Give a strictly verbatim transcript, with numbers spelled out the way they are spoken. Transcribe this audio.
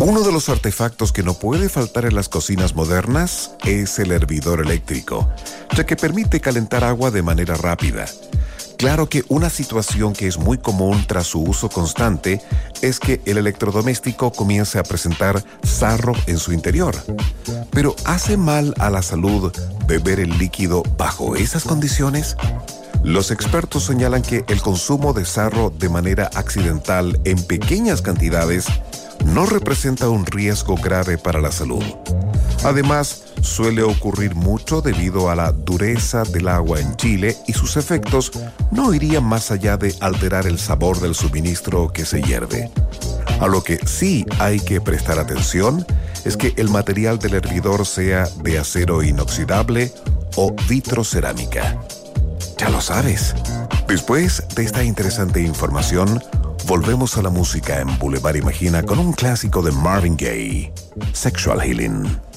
Uno de los artefactos que no puede faltar en las cocinas modernas es el hervidor eléctrico, ya que permite calentar agua de manera rápida. Claro que una situación que es muy común tras su uso constante es que el electrodoméstico comience a presentar sarro en su interior. Pero ¿hace mal a la salud beber el líquido bajo esas condiciones? Los expertos señalan que el consumo de sarro de manera accidental en pequeñas cantidades no representa un riesgo grave para la salud. Además, suele ocurrir mucho debido a la dureza del agua en Chile y sus efectos no irían más allá de alterar el sabor del suministro que se hierve. A lo que sí hay que prestar atención es que el material del hervidor sea de acero inoxidable o vitrocerámica. Ya lo sabes. Después de esta interesante información, volvemos a la música en Boulevard Imagina con un clásico de Marvin Gaye, Sexual Healing.